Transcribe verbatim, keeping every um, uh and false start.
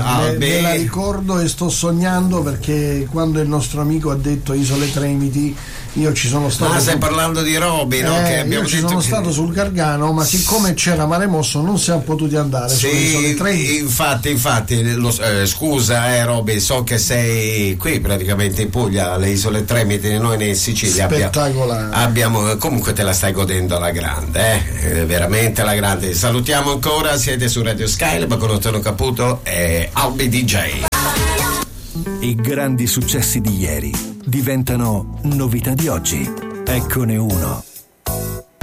Albi. Me, me la ricordo e sto sognando, perché quando il nostro amico ha detto Isole Tremiti, io ci sono stato. Ah, stai sul... parlando di Roby, no? Eh, Che abbiamo io ci detto sono che... stato sul Gargano, ma siccome c'era mare mosso non siamo potuti andare sì, sulle Isole Tremiti. Infatti, infatti, lo, eh, scusa, eh, Roby, so che sei qui praticamente in Puglia, alle Isole Tremiti, noi in Sicilia spettacolare. Abbiamo, abbiamo, comunque te la stai godendo alla grande, eh? Veramente alla grande. Salutiamo ancora, siete su Radio Sky, ma con Antonio Caputo e Albi D J. I grandi successi di ieri diventano novità di oggi. Eccone uno